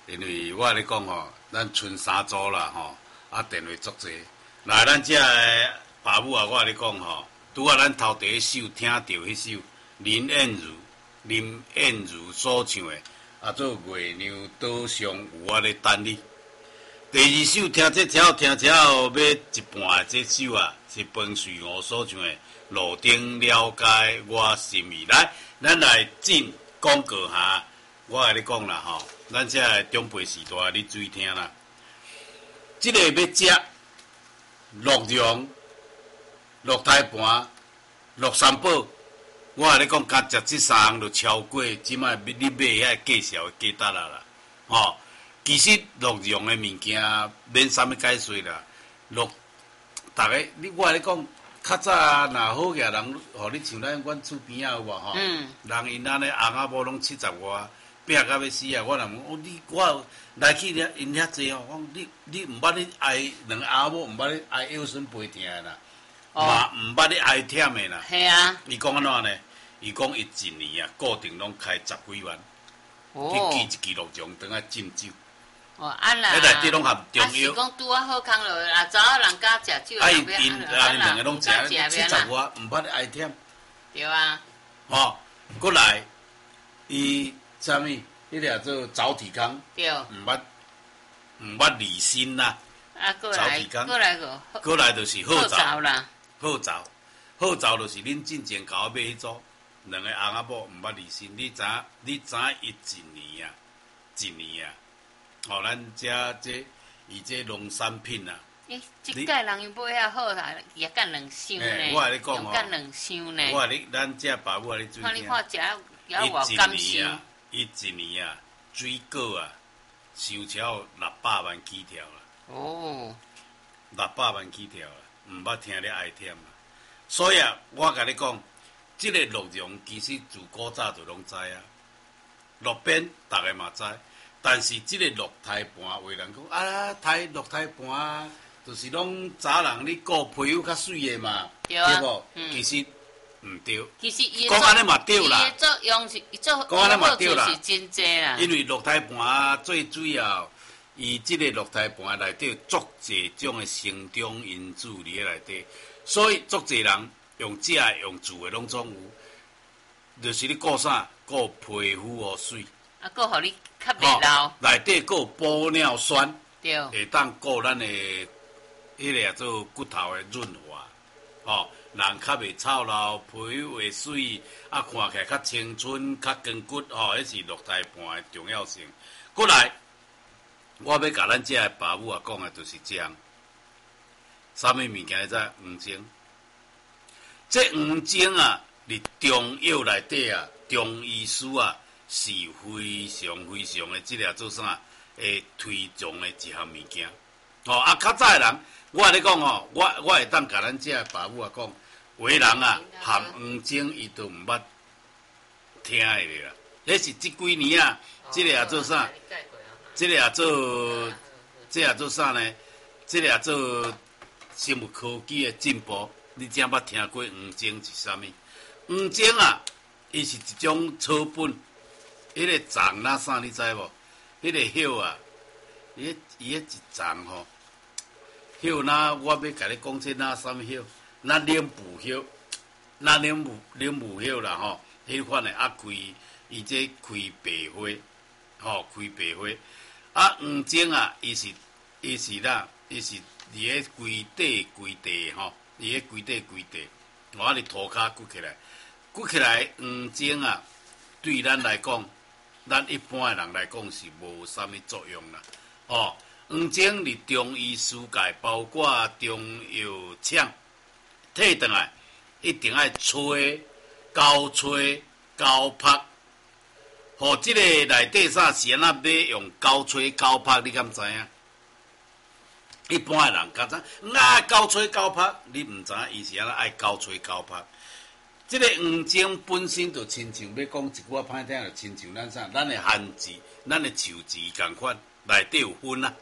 因为我咧讲吼，咱剩3组啦吼，啊电话足济。来，咱遮个爸母啊，我咧讲吼，拄啊咱头第一首听到迄首林燕如所唱的，啊做月娘岛上有我咧等你。第二首听要一半的这首啊，是彭水娥所唱的《路顶了解我心意》。来，咱来进广告下，我甲你讲啦吼，咱遮个长辈时代，你注意听啦。即个要食鹿茸、鹿胎盘、鹿三宝，我甲你讲，甲食这3项就超过即摆你买遐介绍的价值啦，吼。其实鹿茸的物件免啥物解说啦，逐个我咧讲，较早若好个人，互你像阮厝边仔有无吼？人因安尼翁仔某拢70外，拼到要死啊！我若问我来去因遐坐哦，讲你毋捌你爱两个翁仔某毋捌你爱腰酸背痛的啦，嘛毋捌你爱忝的啦。 系啊。 伊讲安怎呢？伊讲伊一年啊，固定拢开10几万，去寄一支鹿茸，当啊浸酒。 啊啦， 迄内底拢含中药。 是讲拄啊好康落，啊早仔人家食酒， 因两个拢食70外，毋捌爱忝。 对啊。 吼，过来，伊啥物？迄个做早体康。 对。 毋捌离心啦。 啊，过来个。 过来就是好枣啦。 好枣就是恁进前甲我买迄组，两个翁仔某毋捌离心，你知伊一年啊。吼，咱伊这农产品啊。 即届人伊买遐好啦，也干2箱呢。 我甲你讲吼， 干2箱呢。 我甲你，咱这爸母甲你注意听。 看你看食也偌甘心。 伊一年啊，水果啊，收超600万起跳啦。 哦。 600万起跳啦，毋捌听咧爱忝啦。所以啊，我甲你讲，即个鹿茸其实自古早就拢知啊，鹿鞭逐个嘛知。但是即个鹿胎盘，有人讲啊，鹿胎盘就是拢早人你顾皮肤较水的嘛， 对啊， 无？其实毋对。 其实伊讲安尼嘛对啦。 伊的作用是，讲安尼嘛对啦， 是真济啦。 因为鹿胎盘最主要，伊即个鹿胎盘内底有足侪种的成长因子伫迄内底，所以足侪人用食用煮的拢总有，就是你顾啥？顾皮肤和水。 啊，佫互你较袂老。 内底佫有玻尿酸， 对， 会当顾咱的迄个做骨头的润滑，吼，人较袂臭老，皮肤会水，啊，看起来较青春、较光骨，吼，迄是鹿胎盘的重要性。过来，我要甲咱遮个爸母啊讲的就是这样。啥物物件在黄精？这黄精啊，伫中药内底啊，中医师啊。是非常的，即个做啥？会推崇的一项物件。吼啊，较早的人，我甲你讲吼，我会当甲咱遮爸母啊讲，有的人啊，含黄精伊都毋捌听的啦。迄是即几年啊，即个也做啥？即个也做啥呢？即个也做生物科技的进步。你怎捌听过黄精是啥物？黄精啊，伊是一种草本。迄个丛那啥你知无？迄个叶啊，伊迄一丛吼，叶那我要甲你讲这那啥物叶？那莲雾叶，那莲雾叶啦吼，迄款的啊开，伊这开白花，吼开白花。啊黄精啊，伊是伫咧规地吼，伫咧规地，我伫涂骹骨起来黄精啊，对咱来讲。咱一般的人来讲是无啥物作用啦，哦，黄精伫中医世界，包括中药厂摕转来，一定要吹、高拍，互即个内底啥是安怎要用高吹高拍，你敢知影？一般的人敢知高吹高拍，你毋知影伊是安怎爱高吹高拍。即个黄精本身就亲像要讲一句话歹听，就亲像咱啥，咱的番薯、咱的树枝共款，内底有粉啊，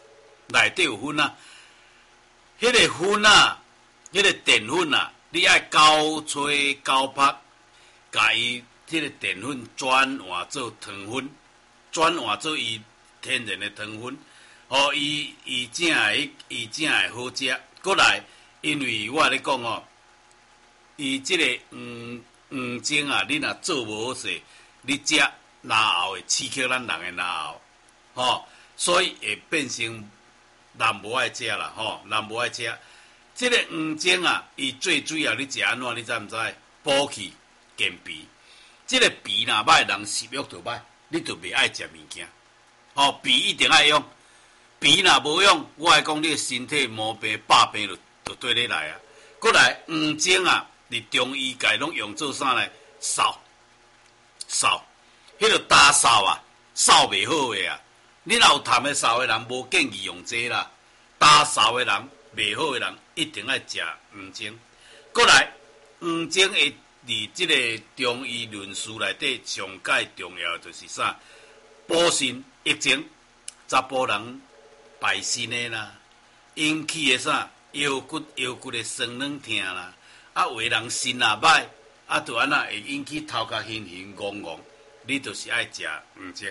迄个粉啊，迄个淀粉啊，你爱高吹高拍，甲伊迄个淀粉转换做糖粉，转换做伊天然的糖分，伊正会好食。过来，因为我咧讲哦，伊即个黄精啊，你若做无好势，你食牙后会刺激咱人的牙后，所以会变成人无爱食啦，人无爱食。即个黄精啊，伊最主要你食安怎？你知毋知？补气健脾。即个脾若歹，人食欲就歹，你就袂爱食物件。脾一定爱用。脾若无用，我来讲，你的身体毛病、百病就对你来啊。过来，黄精啊，伫中医界拢用做啥呢？扫，迄个打扫啊，扫袂好诶啊。你若有痰诶扫诶人，无建议用这啦。打扫诶人，袂好诶人，一定爱食黄精。过来，黄精会伫即个中医论述内底上界重要就是啥？补肾益精，查甫人败肾的啦，引起的啥腰骨的酸软痛啦，有的人肾也歹，就安那会引起头壳晕晕戆戆，你就是爱食黄精。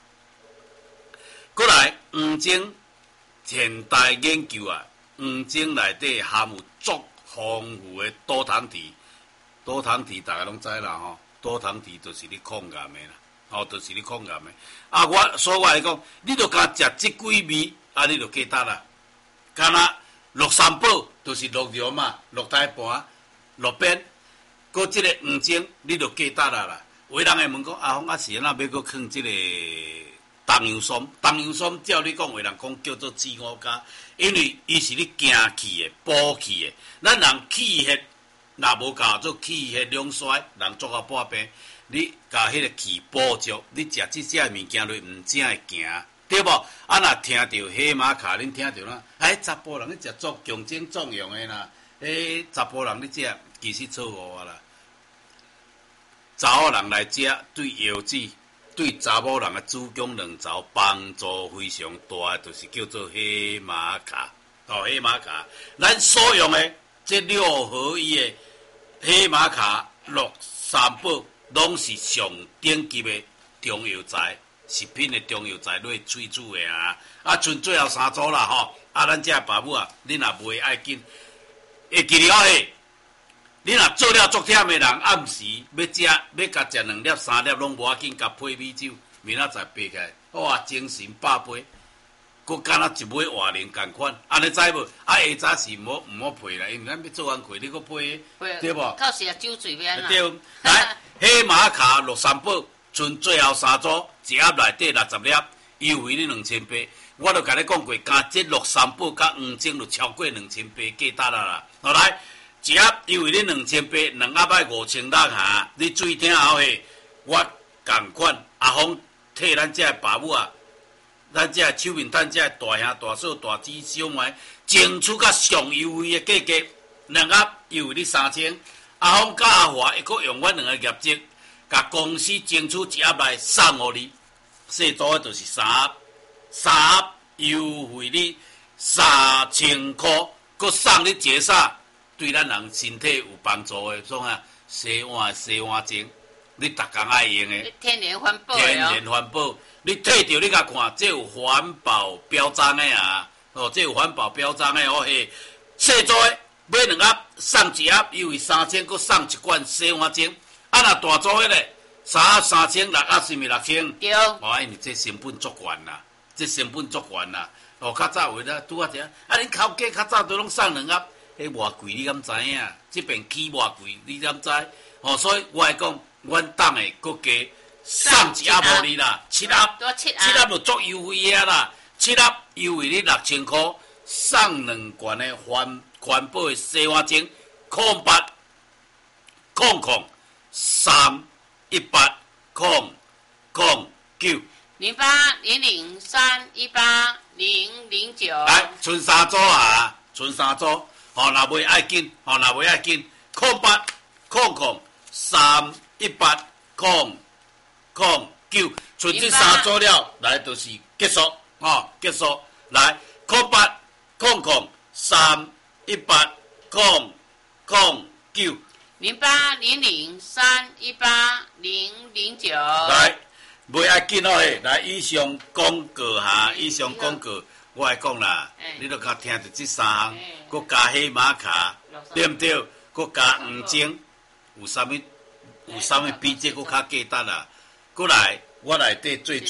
过来，黄精现代研究啊，黄精内底含有足丰富的多糖体。多糖体大家拢知啦，多糖体就是你抗癌的啦，就是你抗癌的。所以我来讲，你著敢食即几味，你著记得啦。敢若鹿三宝就是鹿肉嘛，鹿胎盘、鹿鞭，搁即个黄精，你著记得啦。有人会问讲，阿峰是安那要搁放即个东洋参？东洋参照你讲，有人讲叫做紫五加，因为伊是你行气的、补气的。咱人气血若无够做气血两衰，人做到半病，你甲迄个气补足，你食即些物件落毋正会行，对无？若听到黑马卡，恁听到啦？查甫人咧食足强精壮阳的啦，查甫人咧食其实错误啦。查某人来食对腰子、对查某人的子宫卵巢帮助非常大，就是叫做黑马卡。黑马卡，咱所用的这6合一的黑马卡、鹿三宝，拢是上顶级的中药材，食品的中药材类萃取的啊。剩最后3组啦，咱这爸母啊，你若袂爱紧，会记了嘿。你若做了足忝的人，暗时要甲食2粒3粒拢无要紧，甲配米酒，明仔载爬起来，哇，精神百倍。佮敢若一尾活灵共款，安尼知无？下早是毋好配啦，因为咱要做完课，你佮配，对无？ 到时啊，酒醉要安怎？ 对，来，黑马卡、鹿三宝，剩最后3组，一盒内底60粒，优惠你2800。我都甲你讲过，加这鹿三宝甲黄精就超过2800，记得啦。好来，一盒优惠你2800，2盒要5600哈。你注意听好嘿，我共款阿峰替咱这爸母啊。咱这手面摊这大兄大嫂大姊小妹，争取甲上优惠的价格，2盒优惠你3000。阿峰甲阿华，佫用阮2个业绩，甲公司争取一盒来送互你。细组的就是3盒优惠你3000块，佫送你一个啥？对咱人身体有帮助的，种洗碗精，你逐工爱用的。 天然环保的天然环保。你摕着你甲看，这有环保标章的啊！这有环保标章的嘿。细组的买2盒送1盒，优惠3000，佮送1罐洗碗精。若大组的咧，3盒3000，6盒是毋是6000？ 对。 因为这成本足悬啦，较早话啦，拄啊只，恁头家较早都拢送2盒，迄偌贵你敢知影？这边起偌贵你敢知？所以我来讲，阮党的佮加。送1盒互你啦，7盒，7盒就足优惠啊啦，7盒优惠你6000块，送2罐的环保的洗碗精，0800 318 009。 0800 318 009。 来，剩3组啊，若袂爱紧，0800 318 009，剩这3组了，来就是结束，来0800 318 009。 0800 318 009。 来， 袂要紧哦嘿，来以上广告哈，以上广告我来讲啦，你都较听着这三项，搁加黑马卡，对毋对？搁加黄精，有啥物比这搁较简单啦？搁来，我内底最